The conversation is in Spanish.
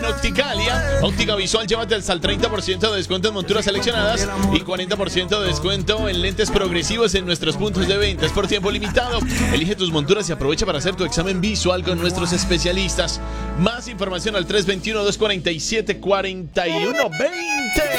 Opticalia, óptica visual, llévate hasta el 30% de descuento en monturas seleccionadas y 40% de descuento en lentes progresivos en nuestros puntos de venta. Es por tiempo limitado. Elige tus monturas y aprovecha para hacer tu examen visual con nuestros especialistas. Más información al 321-247-4120.